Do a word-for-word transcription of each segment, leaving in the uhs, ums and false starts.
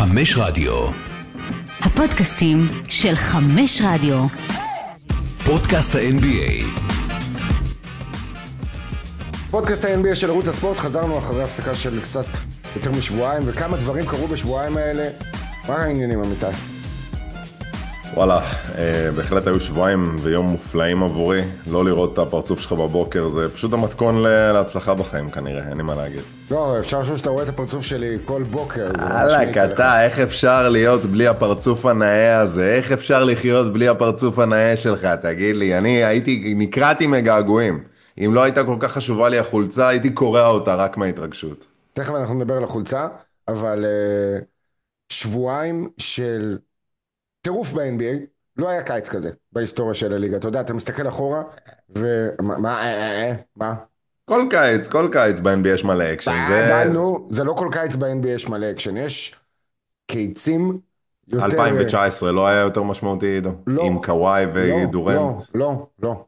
חמש רדיו. הפודקאסטים של חמש רדיו. פודקאסט ה-אן בי איי. פודקאסט ה-אן בי איי של ערוץ הספורט. חזרנו אחרי הפסקה של קצת יותר משבועיים, וכמה דברים קרו בשבועיים האלה. מה העניינים, אמיתי? וואלה, אה, בהחלט היו שבועיים ויום מופלאים עבורי. לא לראות את הפרצוף שלך בבוקר, זה פשוט המתכון להצלחה בחיים כנראה, אין לי מה להגיד. לא, אפשר לחשוב שאתה רואה את הפרצוף שלי כל בוקר. וואלה, אתה, איך אפשר להיות בלי הפרצוף הנאה הזה? איך אפשר לחיות בלי הפרצוף הנאה שלך? תגיד לי, אני הייתי, נקראתי מגעגועים. אם לא הייתה כל כך חשובה לי החולצה, הייתי קורא אותה רק מההתרגשות. תכף אנחנו נדבר על החולצה, אבל uh, שבועיים של טירוף ב-אן בי איי, לא היה קיץ כזה בהיסטוריה של הליגה. אתה יודע, אתה מסתכל אחורה, ומה, מה, אה, אה, מה? כל קיץ, כל קיץ ב-אן בי איי יש מלא אקשן. די, די, נו, זה לא כל קיץ ב-אן בי איי יש מלא אקשן, יש קיצים יותר... אלפיים תשע עשרה לא היה יותר משמעותי, עידו? לא. עם קוואי ודורנט? לא, לא, לא.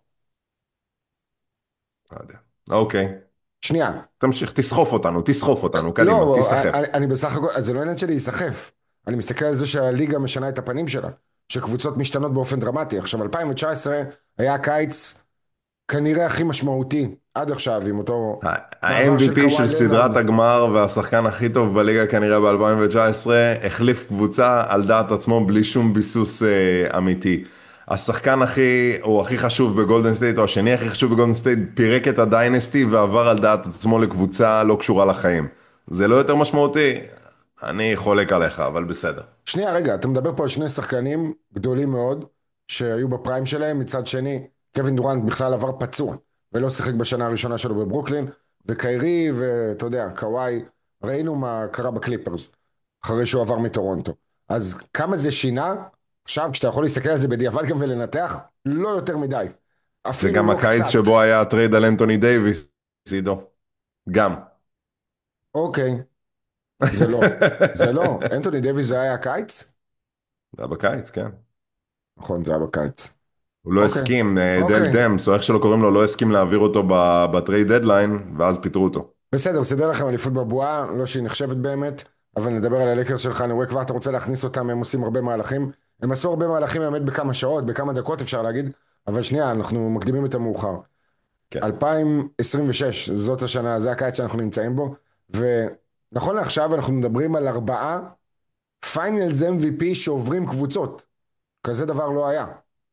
לא יודע. אוקיי. שנייה. תמשיך, תסחוף אותנו, תסחוף אותנו, קדימה, לא, תסחף. אני, אני בסך הכל, זה לא עניין שלי להיסחף. אני מסתכל על זה שהליגה משנה את הפנים שלה, שקבוצות משתנות באופן דרמטי. עכשיו, אלפיים תשע עשרה היה הקיץ כנראה הכי משמעותי עד עכשיו, עם אותו... ה-אם וי פי של סדרת הגמר והשחקן הכי טוב בליגה כנראה ב-אלפיים תשע עשרה החליף קבוצה על דעת עצמו בלי שום ביסוס אה, אמיתי. השחקן הכי, או הכי חשוב בגולדן סטייט, או השני הכי חשוב בגולדן סטייט, פירק את הדיינסטי ועבר על דעת עצמו לקבוצה לא קשורה לחיים. זה לא יותר משמעותי? אני חולק עליך, אבל בסדר. שנייה, רגע, אתה מדבר פה על שני שחקנים גדולים מאוד, שהיו בפריים שלהם. מצד שני, קווין דורנט בכלל עבר פצוע, ולא שיחק בשנה הראשונה שלו בברוקלין, וקיירי, ואתה יודע, קוואי, ראינו מה קרה בקליפרס, אחרי שהוא עבר מטורונטו. אז כמה זה שינה? עכשיו, כשאתה יכול להסתכל על זה בדיעבד גם ולנתח, לא יותר מדי. זה גם לא הקיץ קצת. שבו היה הטרייד על אנטוני דייביס, עידו. גם. אוקיי. זה לא, זה לא. אנטוני דייביס זה היה הקיץ? זה היה בקיץ, כן. נכון, זה היה בקיץ. הוא לא אוקיי. הסכים, אוקיי. דל דמס, או איך שלא קוראים לו, לא הסכים להעביר אותו בטרייד דדליין, ואז פיטרו אותו. בסדר, סדר לכם אליפות בבועה, לא שהיא נחשבת באמת, אבל נדבר על הלקרס שלך. אני רואה כבר אתה רוצה להכניס אותם, הם עושים הרבה מהלכים. הם עשו הרבה מהלכים באמת בכמה שעות, בכמה דקות אפשר להגיד, אבל שנייה, אנחנו מקדימים את המאוחר. כן. אלפיים עשרים ושש, זאת השנה, זה הקיץ שאנחנו נמצאים בו, ונכון לעכשיו אנחנו מדברים על ארבעה פיינלס אם וי פי שעוברים קבוצות. כזה דבר לא היה.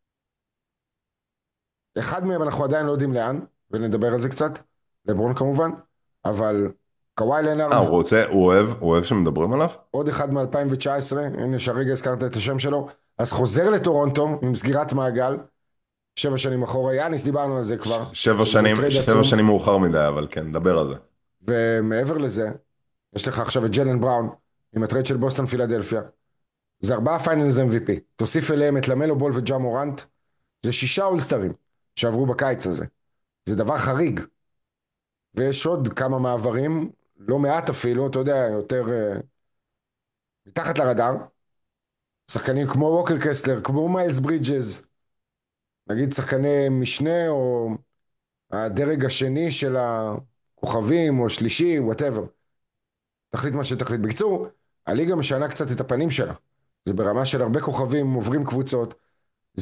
אחד מהם אנחנו עדיין לא יודעים לאן, ונדבר על זה קצת, לברון כמובן, אבל קוואי לנארד... אה, הוא רוצה, הוא אוהב, הוא אוהב שמדברים עליו? עוד אחד מ-אלפיים תשע עשרה, הנה שהרגע הזכרת את השם שלו, אז חוזר לטורונטו עם סגירת מעגל, שבע שנים אחורה, יאניס דיברנו על זה כבר. שבע שנים, שבע שנים מאוחר מדי, אבל כן, דבר על זה. ומעבר לזה, יש לך עכשיו את ג'לן בראון, עם הטרייד של בוסטון פילדלפיה, זה ארבעה פיינלס אם וי פי, תוסיף אליהם את למלו בול וג'ה מורנט, זה שישה אולסטרים שעברו בקיץ הזה, זה דבר חריג, ויש עוד כמה מעברים, לא מעט אפילו, אתה יודע, יותר uh, מתחת לרדאר, שחקנים כמו ווקר קסלר, כמו מיילס ברידג'ז, נגיד שחקני משנה או הדרג השני של הכוכבים או שלישי, whatever. תחליט מה שתחליט. בקיצור, הליגה משנה קצת את הפנים שלה. זה ברמה של הרבה כוכבים עוברים קבוצות,